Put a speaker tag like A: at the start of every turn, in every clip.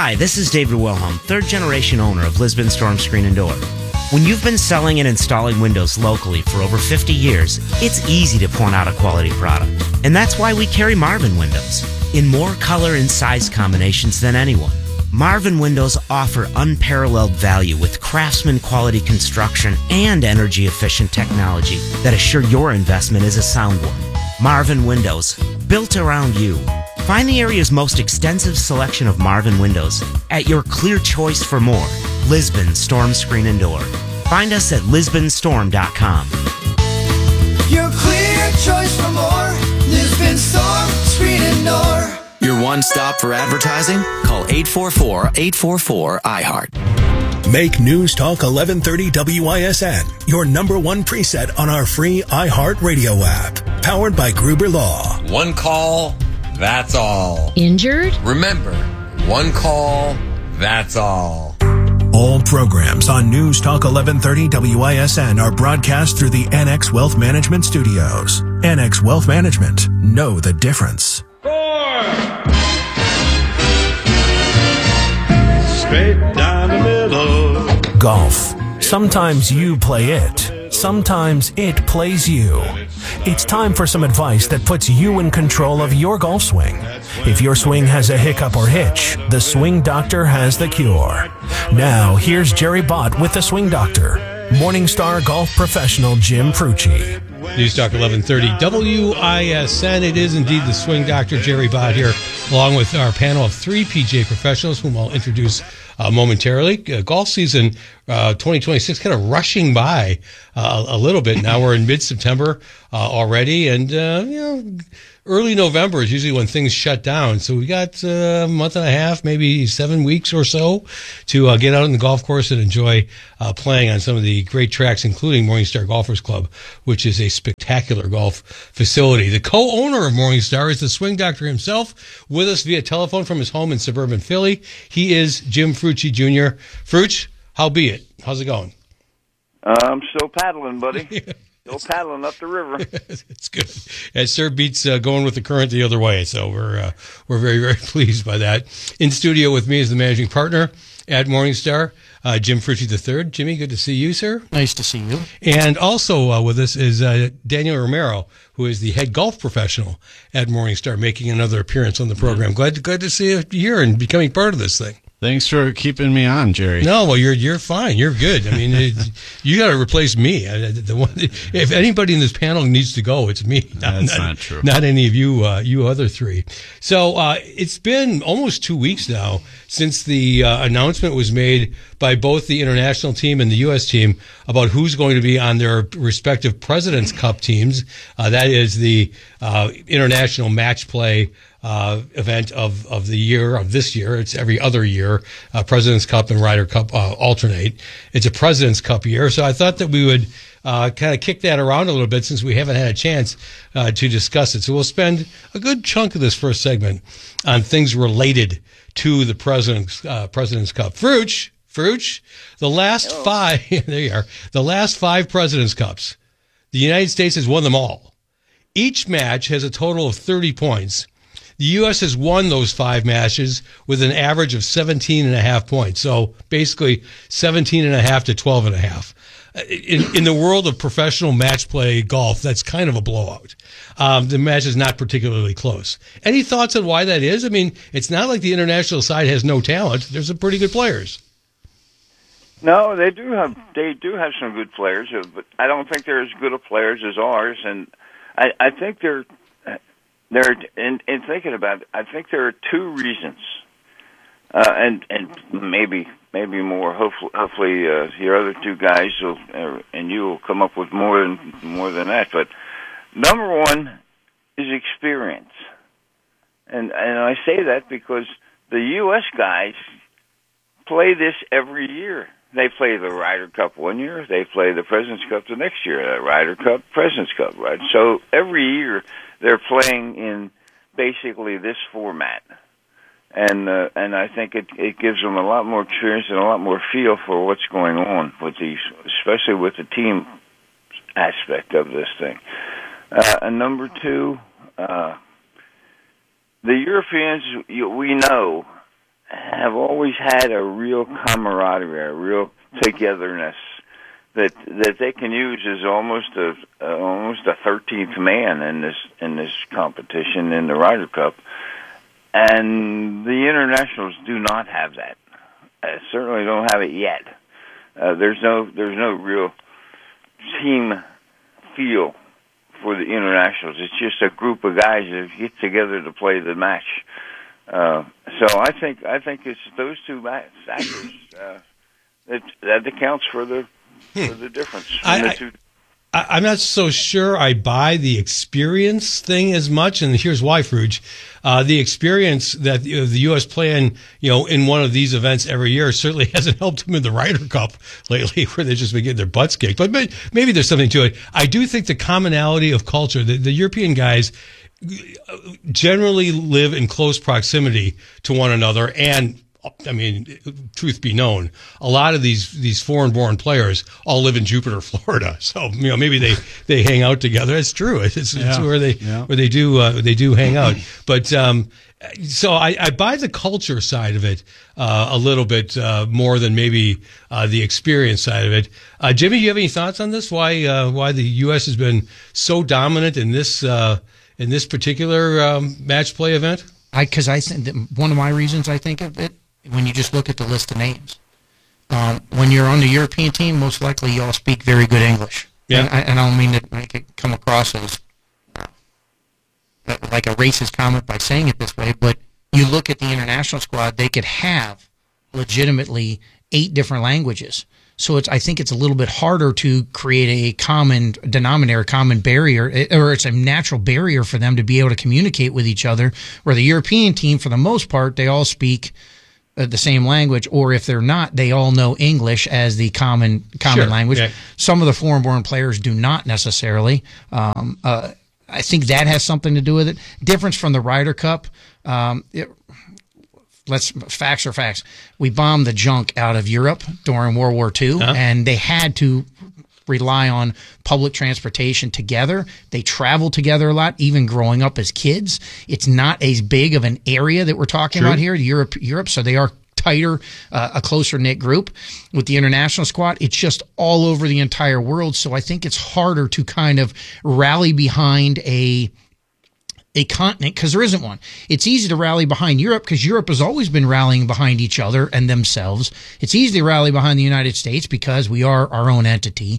A: Hi, this is David Wilhelm, third-generation owner of Lisbon Storm Screen and Door. When you've been selling and installing windows locally for over 50 years, it's easy to point out a quality product. And that's why we carry Marvin Windows in more color and size combinations than anyone. Marvin Windows offer unparalleled value with craftsman quality construction and energy-efficient technology that assure your investment is a sound one. Marvin Windows, built around you. Find the area's most extensive selection of Marvin Windows at your clear choice for more, Lisbon Storm Screen and Door. Find us at lisbonstorm.com.
B: Your clear choice for more, Lisbon Storm Screen and Door.
C: Your one stop for advertising? Call 844-844-iHeart.
D: Make News Talk 1130 WISN your number one preset on our free iHeart Radio app. Powered by Gruber Law.
E: One call, that's all.
F: Injured?
E: Remember, one call, that's all.
D: All programs on News Talk 1130 WISN are broadcast through the NX Wealth Management Studios. NX Wealth Management. Know the difference.
G: 4. Straight down the middle.
D: Golf. Sometimes you play it. Sometimes it plays you. It's time for some advice that puts you in control of your golf swing. If your swing has a hiccup or hitch, the Swing Doctor has the cure. Now, here's Jerry Bott with the Swing Doctor. Morningstar golf professional Jim Frucci.
H: News Talk 1130 WISN. It is indeed the Swing Doctor, Jerry Bott here, along with our panel of 3 PGA professionals, whom I'll introduce momentarily. Golf season 2026 kind of rushing by a little bit. Now we're in mid-September already, and early November is usually when things shut down. So we got a month and a half, maybe 7 weeks or so to get out on the golf course and enjoy playing on some of the great tracks, including Morningstar Golfers Club, which is a spectacular golf facility. The co-owner of Morningstar is the Swing Doctor himself, with us via telephone from his home in suburban Philly. He is Jim Frucci Jr. Fruch, how be it? How's it going?
I: I'm still paddling, buddy. Still paddling up the river.
H: It's good. It sure beats going with the current the other way. So we're very, very pleased by that. In studio with me is the managing partner at Morningstar, Jim Frucci III. Jimmy, good to see you, sir.
J: Nice to see you.
H: And also with us is Daniel Romero, who is the head golf professional at Morningstar, making another appearance on the program. Glad to see you here and becoming part of this thing.
J: Thanks for keeping me on, Jerry.
H: No, well, you're fine. You're good. I mean, you got to replace me. If anybody in this panel needs to go, it's me.
J: That's not true.
H: Not any of you other 3. So it's been almost 2 weeks now since the announcement was made by both the international team and the U.S. team about who's going to be on their respective President's Cup teams. That is the international match play event of the year, of this year. It's every other year. President's Cup and Ryder Cup alternate. It's a President's Cup year. So I thought that we would kind of kick that around a little bit since we haven't had a chance to discuss it. So we'll spend a good chunk of this first segment on things related to the President's Cup. Fruch, the last 5, there you are, the last 5 President's Cups, the United States has won them all. Each match has a total of 30 points. The U.S. has won those 5 matches with an average of 17.5 points. So basically 17.5 to 12.5. In the world of professional match play golf, that's kind of a blowout. The match is not particularly close. Any thoughts on why that is? I mean, it's not like the international side has no talent. There's some pretty good players.
I: No, they do have some good players, but I don't think they're as good of players as ours. And I think they're in thinking about it, I think there are 2 reasons, and maybe more. Hopefully, your other 2 guys and you will come up with more than that. But number 1 is experience, and I say that because the U.S. guys play this every year. They play the Ryder Cup one year, they play the President's Cup the next year, the Ryder Cup, President's Cup, right? So every year they're playing in basically this format, and I think it gives them a lot more experience and a lot more feel for what's going on with these, especially with the team aspect of this thing. And number 2, the Europeans, we know have always had a real camaraderie, a real togetherness that they can use as almost a 13th man in this competition in the Ryder Cup. And the internationals do not have that. Certainly don't have it yet. There's no real team feel for the internationals. It's just a group of guys that get together to play the match. So I think it's those two factors that accounts for the difference.
H: I'm not so sure I buy the experience thing as much, and here's why, Fruge. The experience that the U.S. playing, in one of these events every year certainly hasn't helped them in the Ryder Cup lately, where they've just been getting their butts kicked. But maybe there's something to it. I do think the commonality of culture, the European guys generally live in close proximity to one another, and I mean, truth be known, a lot of these foreign-born players all live in Jupiter, Florida. So maybe they hang out together. It's true. It's where they do hang out. But so I buy the culture side of it a little bit more than maybe the experience side of it. Jimmy, do you have any thoughts on this? Why the U.S. has been so dominant in this particular match play event?
F: Because I think that one of my reasons I think of it, when you just look at the list of names, when you're on the European team, most likely you all speak very good English.
H: Yeah.
F: And I don't mean to make it come across as like a racist comment by saying it this way, but you look at the international squad, they could have legitimately 8 different languages. So I think it's a little bit harder to create a common denominator, common barrier, or it's a natural barrier for them to be able to communicate with each other. Where the European team, for the most part, they all speak the same language, or if they're not, they all know English as the common
H: Sure.
F: language.
H: Yeah.
F: Some of the foreign-born players do not necessarily. I think that has something to do with it. Difference from the Ryder Cup. Facts are facts. We bombed the junk out of Europe during World War II, and they had to rely on public transportation together. They traveled together a lot, even growing up as kids. It's not as big of an area that we're talking about here, Europe, so they are tighter, a closer-knit group. With the international squad, it's just all over the entire world, so I think it's harder to kind of rally behind a continent, because there isn't one. It's easy to rally behind Europe because Europe has always been rallying behind each other and themselves. It's easy to rally behind the United States because we are our own entity.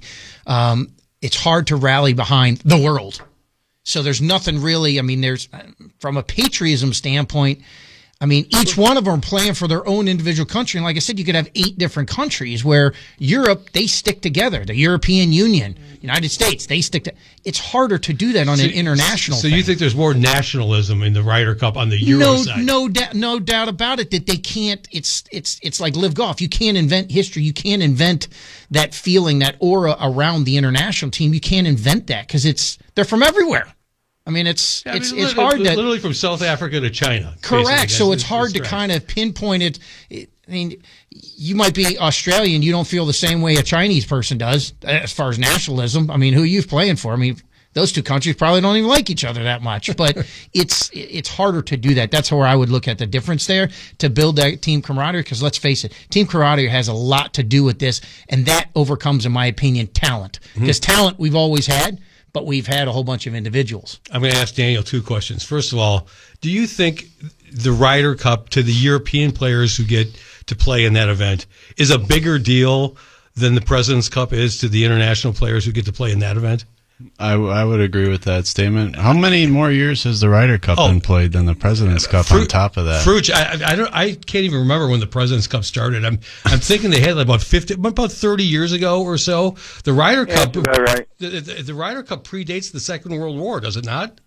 F: It's hard to rally behind the world. So there's nothing really, there's, from a patriotism standpoint, each one of them are playing for their own individual country. And like I said, you could have 8 different countries where Europe, they stick together. The European Union, United States, they stick together. It's harder to do that on an international
H: So
F: thing.
H: you think there's more nationalism in the Ryder Cup on the Euro side?
F: No doubt about it that they can't. It's like live golf. You can't invent history. You can't invent that feeling, that aura around the international team. You can't invent that because they're from everywhere. It's hard to
H: literally from South Africa to China.
F: Correct. So it's hard to kind of pinpoint it. You might be Australian. You don't feel the same way a Chinese person does as far as nationalism. Who are you playing for? Those two countries probably don't even like each other that much. But it's harder to do that. That's where I would look at the difference there to build that team camaraderie. Because let's face it, team camaraderie has a lot to do with this, and that overcomes, in my opinion, talent. Because talent we've always had, but we've had a whole bunch of individuals.
H: I'm going to ask Daniel 2 questions. First of all, do you think the Ryder Cup to the European players who get to play in that event is a bigger deal than the President's Cup is to the international players who get to play in that event?
J: I would agree with that statement. How many more years has the Ryder Cup been played than the President's Cup on top of that?
H: Fruge, I can't even remember when the President's Cup started. I'm thinking they had about 30 years ago or so. The Ryder Cup,
I: that's right.
H: The Ryder Cup predates the Second World War, does it not?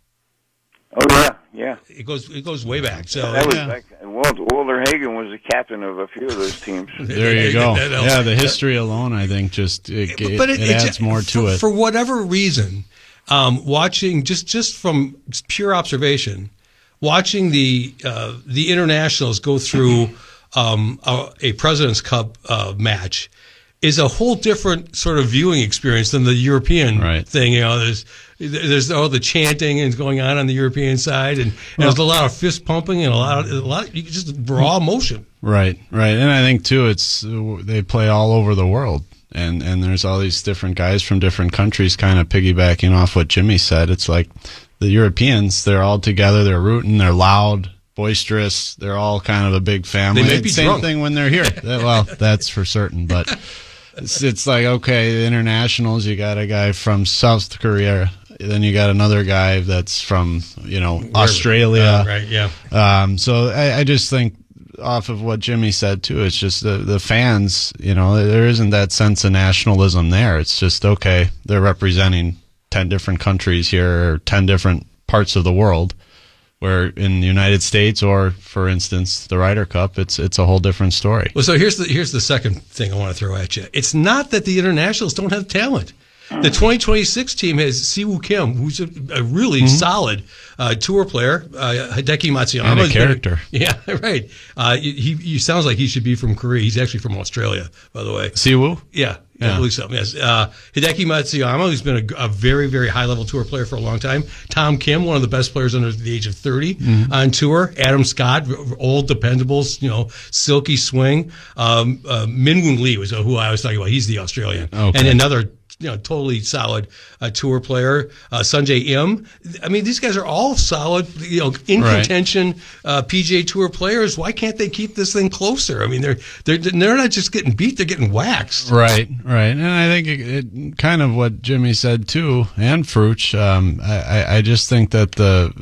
I: Oh yeah.
H: It goes way back. So
I: that was back. Walter Hagen was the captain of a few of those teams.
J: There you go. Yeah, the history alone, I think, it adds more to it.
H: For whatever reason, watching just from pure observation, watching the internationals go through a President's Cup match, is a whole different sort of viewing experience than the European thing. You know, there's all the chanting and going on the European side, and there's a lot of fist pumping and a lot of just raw emotion.
J: Right. And I think too, they play all over the world, and there's all these different guys from different countries, kind of piggybacking off what Jimmy said. It's like the Europeans, they're all together, they're rooting, they're loud, boisterous, they're all kind of a big family.
H: They may be
J: Same
H: drunk.
J: thing when they're here. Well, that's for certain, but. It's like, okay, the internationals, you got a guy from South Korea, then you got another guy that's from, Australia.
H: Right, yeah.
J: So I just think off of what Jimmy said, too, it's just the fans, there isn't that sense of nationalism there. It's just, okay, they're representing 10 different countries here, or 10 different parts of the world. Where in the United States, or for instance, the Ryder Cup, it's a whole different story.
H: Well, so here's the second thing I want to throw at you. It's not that the internationals don't have talent. The 2026 team has Siwoo Kim, who's a really solid tour player. Hideki Matsuyama,
J: and a character.
H: Yeah, right. He sounds like he should be from Korea. He's actually from Australia, by the way.
J: Siwoo?
H: Yeah. I believe so, yes. Hideki Matsuyama, who's been a very, very high-level tour player for a long time. Tom Kim, one of the best players under the age of 30 on tour. Adam Scott, old dependables, silky swing. Min-Woon Lee was who I was talking about. He's the Australian. Okay. And another totally solid tour player. Sanjay Im. I mean, these guys are all solid, in contention PGA Tour players. Why can't they keep this thing closer? I mean, they're not just getting beat; they're getting waxed.
J: Right. And I think it kind of what Jimmy said too, and Fruch. I just think that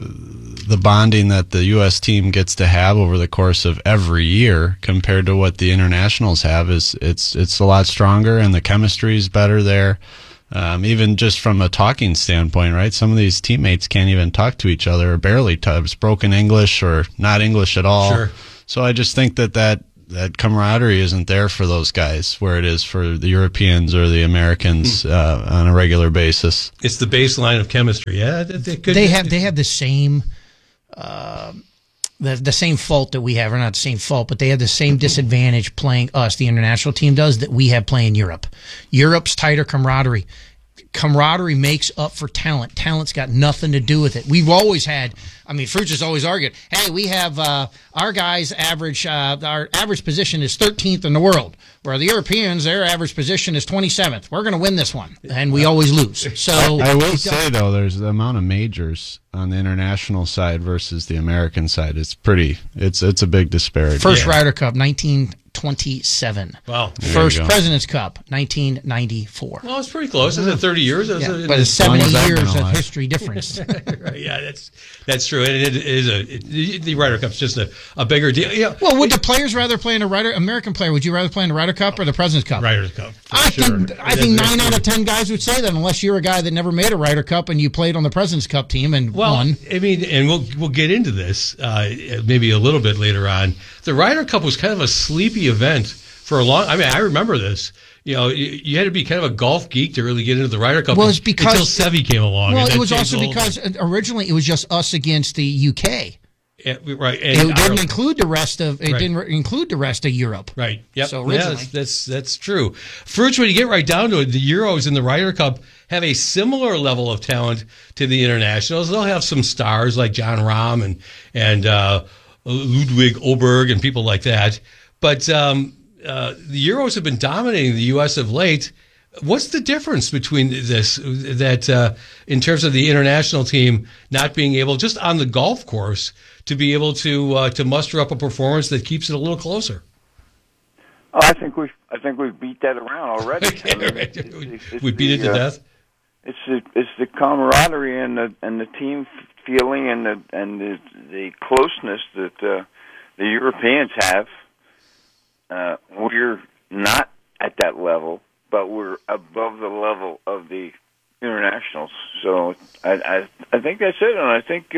J: the bonding that the U.S. team gets to have over the course of every year compared to what the internationals have it's a lot stronger, and the chemistry is better there. Even just from a talking standpoint, right? Some of these teammates can't even talk to each other, or barely talk. It's broken English or not English at all.
H: Sure.
J: So I just think that camaraderie isn't there for those guys, where it is for the Europeans or the Americans on a regular basis.
H: It's the baseline of chemistry. Yeah,
F: they have the same. The same fault that we have, or not the same fault, but they have the same disadvantage playing us, the international team does, that we have playing Europe. Europe's tighter camaraderie. Camaraderie makes up for talent. Talent's got nothing to do with it. We've always had, Fruch has always argued, hey, we have our guys average, our average position is 13th in the world, where the Europeans, their average position is 27th. We're going to win this one, and we always lose. So
J: I will say, though, there's the amount of majors on the international side versus the American side. It's a big disparity.
F: First Ryder Cup, 1927.
H: Wow.
F: First President's Cup, 1994.
H: Well, it's pretty close. Isn't it 30 years?
F: But it's 70 years of history difference.
H: Right, yeah, that's true. And it is the Ryder Cup's just a bigger deal. Yeah.
F: Well, would the players rather play in a American player? Would you rather play in the Ryder Cup or the President's Cup?
H: Ryder Cup.
F: I think 9 out of 10 guys would say that, unless you're a guy that never made a Ryder Cup and you played on the President's Cup team and won.
H: I mean, and we'll get into this maybe a little bit later on. The Ryder Cup was kind of a sleepy event for a long. I remember this. You had to be kind of a golf geek to really get into the Ryder Cup.
F: Well, it's because
H: until Seve came along.
F: Well, it was also because originally it was just us against the UK.
H: Yeah, right.
F: And it didn't include the rest of didn't include the rest of Europe.
H: Right. Yep.
F: So originally,
H: that's true. Fruch, when you get right down to it, the Euros and the Ryder Cup have a similar level of talent to the internationals. They'll have some stars like John Rahm and Ludwig Oberg and people like that. But the Euros have been dominating the U.S. of late. What's the difference between this, in terms of the international team not being able, just on the golf course, to be able to muster up a performance that keeps it a little closer?
I: Oh, I think we've beat that around already.
H: We beat it to death.
I: It's the camaraderie and the team feeling and the closeness that the Europeans have. We're not at that level, but we're above the level of the internationals. So I think that's it, and I think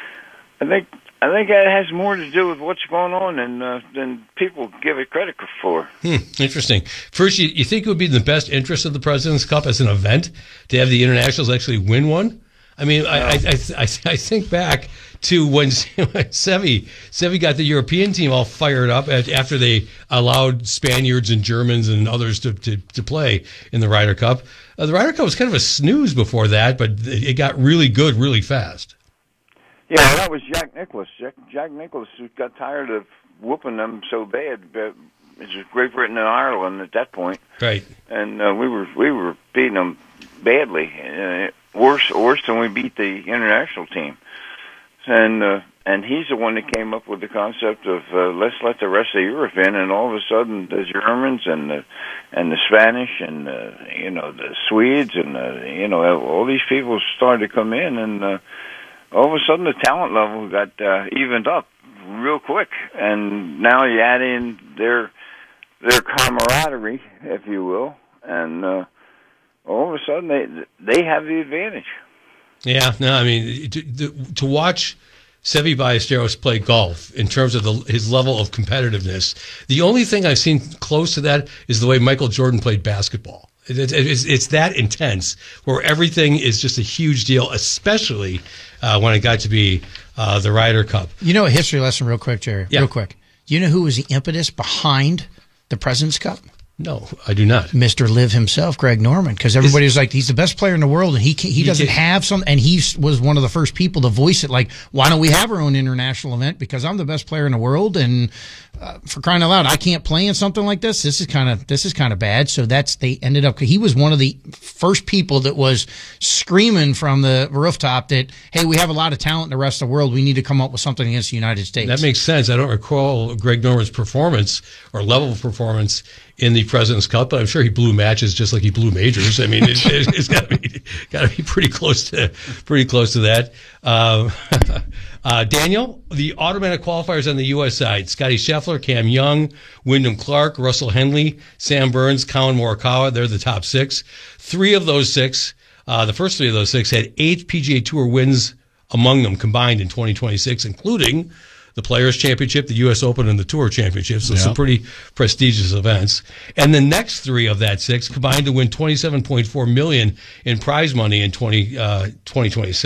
I: that has more to do with what's going on than people give it credit for.
H: Interesting. First, you think it would be in the best interest of the President's Cup as an event to have the internationals actually win one? I mean, I think back to when Seve got the European team all fired up after they allowed Spaniards and Germans and others to play in the Ryder Cup. The Ryder Cup was kind of a snooze before that, but it got really good really fast.
I: Yeah, that was Jack Nicklaus. Jack Nicklaus got tired of whooping them so bad. It was Great Britain and Ireland at that point,
H: right?
I: And we were beating them badly, worse than we beat the international team. And he's the one that came up with the concept of let's let the rest of Europe in, and all of a sudden the Germans and the Spanish and the Swedes and all these people started to come in, and all of a sudden the talent level got evened up real quick, and now you add in their camaraderie, if you will, and all of a sudden they have the advantage.
H: Yeah, no, I mean to watch Seve Ballesteros play golf in terms of his level of competitiveness, the only thing I've seen close to that is the way Michael Jordan played basketball. It's that intense, where everything is just a huge deal, especially when it got to be the Ryder Cup.
F: You know, a history lesson real quick, Jerry.
H: Yeah.
F: Real quick. Do you know who was the impetus behind the President's Cup?
H: No, I do not.
F: Mr. Live himself, Greg Norman, because everybody was like, he's the best player in the world, and he doesn't have some, and he was one of the first people to voice it, like, why don't we have our own international event? Because I'm the best player in the world, and for crying out loud, I can't play in something like this. This is kind of bad. So they ended up. He was one of the first people that was screaming from the rooftop that, hey, we have a lot of talent in the rest of the world. We need to come up with something against the United States.
H: That makes sense. I don't recall Greg Norman's performance or level of performance in the President's Cup, but I'm sure he blew matches just like he blew majors. I mean, it's got to be pretty close to that. Daniel, the automatic qualifiers on the U.S. side: Scotty Scheffler, Cam Young, Wyndham Clark, Russell Henley, Sam Burns, Colin Morikawa. They're the top six. Three of those six, the first three of those six, had 8 PGA Tour wins among them combined in 2026, including the Players' Championship, the U.S. Open, and the Tour Championship. So some pretty prestigious events. And the next three of that six combined to win $27.4 million in prize money in 2026.